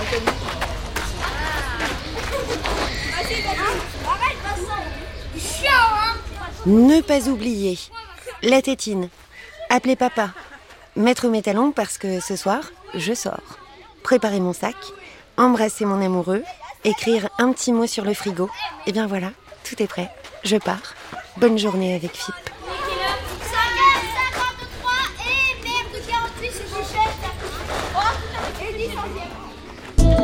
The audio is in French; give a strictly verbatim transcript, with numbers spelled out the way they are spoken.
Ne pas oublier la tétine, appeler papa, mettre mes talons parce que ce soir, je sors, préparer mon sac, embrasser mon amoureux, écrire un petit mot sur le frigo. Et bien voilà, tout est prêt, je pars. Bonne journée avec F I P.